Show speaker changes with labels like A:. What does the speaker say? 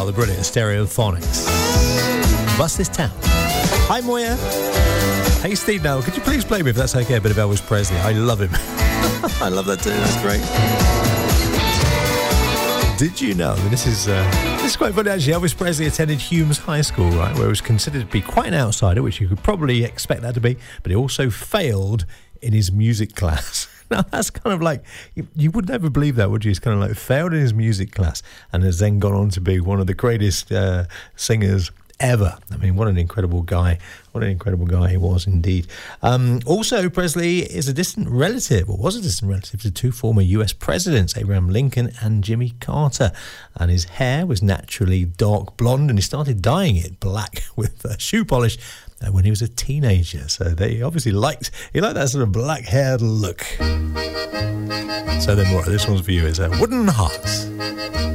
A: the brilliant Stereophonics. Bust This Town. Hi, Moya. Hey, Steve, now, could you please play me, if that's okay, a bit of Elvis Presley? I love him. I love that too, that's great. Did you know, this is quite funny actually, Elvis Presley attended Humes High School, right, where he was considered to be quite an outsider, which you could probably expect that to be, but he also failed in his music class. Now, that's kind of like, you would never believe that, would you? He's kind of like failed in his music class and has then gone on to be one of the greatest singers ever. I mean, what an incredible guy. What an incredible guy he was indeed. Also, Presley is a distant relative, or was a distant relative, to two former US presidents, Abraham Lincoln and Jimmy Carter. And his hair was naturally dark blonde, and he started dyeing it black with shoe polish when he was a teenager. So they obviously liked that sort of black-haired look. So then, Maura, this one's for you. It's Wooden Hearts.